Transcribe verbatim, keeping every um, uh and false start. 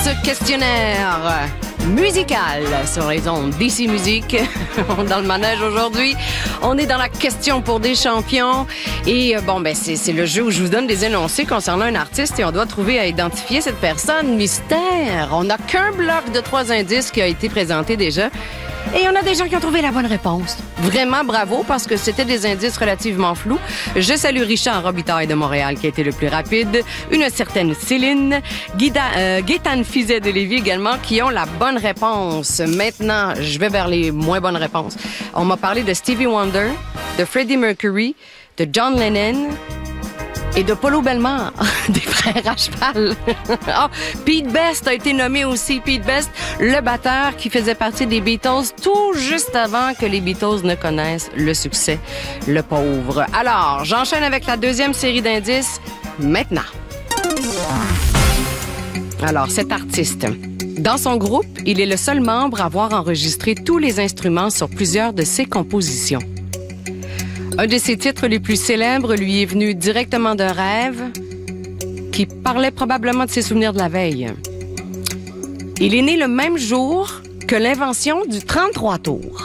questionnaire musical sur les ondes D C Musique. Dans le manège aujourd'hui, on est dans la question pour des champions. Et bon, ben c'est, c'est le jeu où je vous donne des énoncés concernant un artiste et on doit trouver à identifier cette personne mystère. On n'a qu'un bloc de trois indices qui a été présenté déjà. Et on a des gens qui ont trouvé la bonne réponse. Vraiment bravo, parce que c'était des indices relativement flous. Je salue Richard Robitaille de Montréal, qui a été le plus rapide. Une certaine Céline. Guida, euh, Gaétane Fizet de Lévis également, qui ont la bonne réponse. Maintenant, je vais vers les moins bonnes réponses. On m'a parlé de Stevie Wonder, de Freddie Mercury, de John Lennon et de Paulo Bellemare, des frères à cheval. Oh, Pete Best a été nommé aussi. Pete Best, le batteur qui faisait partie des Beatles tout juste avant que les Beatles ne connaissent le succès, le pauvre. Alors, j'enchaîne avec la deuxième série d'indices maintenant. Alors, cet artiste, dans son groupe, il est le seul membre à avoir enregistré tous les instruments sur plusieurs de ses compositions. Un de ses titres les plus célèbres lui est venu directement d'un rêve qui parlait probablement de ses souvenirs de la veille. Il est né le même jour que l'invention du trente-trois tours.